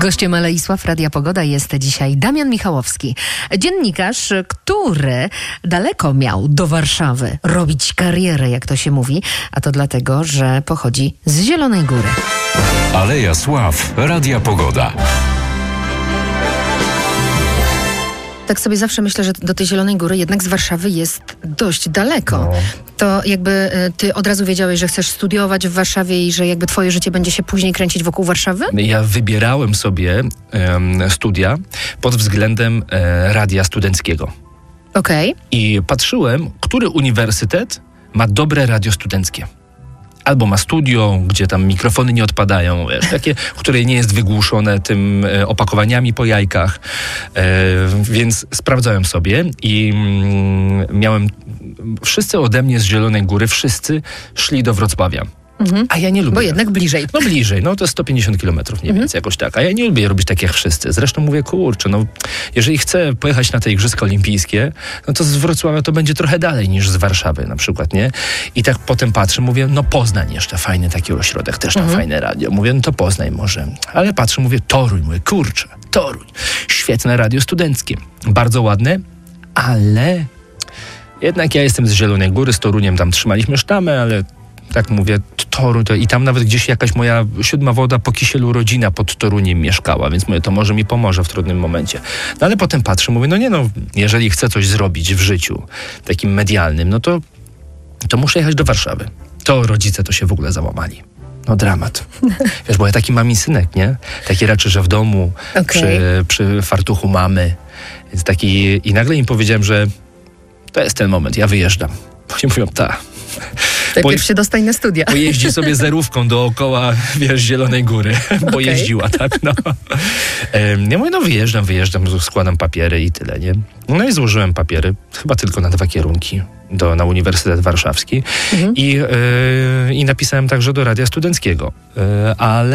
Gościem Aleisław Radia Pogoda jest dzisiaj Damian Michałowski, dziennikarz, który daleko miał do Warszawy robić karierę, jak to się mówi, a to dlatego, że pochodzi z Zielonej Góry. Aleja Sław, Radia Pogoda. Tak sobie zawsze myślę, że do tej Zielonej Góry jednak z Warszawy jest dość daleko. No. To jakby ty od razu wiedziałeś, że chcesz studiować w Warszawie i że jakby twoje życie będzie się później kręcić wokół Warszawy? Ja wybierałem sobie studia pod względem radia studenckiego. Okej. I patrzyłem, który uniwersytet ma dobre radio studenckie. Albo ma studio, gdzie tam mikrofony nie odpadają, wiesz, takie, które nie jest wygłuszone tym opakowaniami po jajkach. Więc sprawdzałem sobie i miałem... Wszyscy ode mnie z Zielonej Góry, wszyscy szli do Wrocławia. A ja nie lubię. Bo jednak bliżej. No bliżej, no to 150 kilometrów mniej więcej, jakoś tak. A ja nie lubię robić tak jak wszyscy. Zresztą mówię, kurczę, no jeżeli chcę pojechać na te Igrzyska Olimpijskie, no to z Wrocławia to będzie trochę dalej niż z Warszawy na przykład, nie? I tak potem patrzę, mówię, no Poznań jeszcze, fajny taki ośrodek, też tam fajne radio. Mówię, no to Poznań może. Ale patrzę, mówię, Toruń, mówię, kurczę, Toruń. Świetne radio studenckie. Bardzo ładne, ale jednak ja jestem z Zielonej Góry, z Toruniem tam trzymaliśmy sztamę, ale tak mówię, Toruń, i tam nawet gdzieś jakaś moja siódma woda po kisielu rodzina pod Toruniem mieszkała, więc mówię, to może mi pomoże w trudnym momencie. No ale potem patrzę, mówię, jeżeli chcę coś zrobić w życiu takim medialnym, no to muszę jechać do Warszawy. To rodzice to się w ogóle załamali. No dramat. Wiesz, bo ja taki mamin synek, nie? Taki raczej, że w domu, przy fartuchu mamy. Więc taki, i nagle im powiedziałem, że to jest ten moment, ja wyjeżdżam. Oni mówią, Najpierw się dostań na studia. Pojeździ sobie zerówką dookoła, wiesz, Zielonej Góry, bo jeździła, tak, no. Ja mówię, wyjeżdżam, składam papiery i tyle, nie? No i złożyłem papiery, chyba tylko na 2 kierunki na Uniwersytet Warszawski i napisałem także do Radia Studenckiego, ale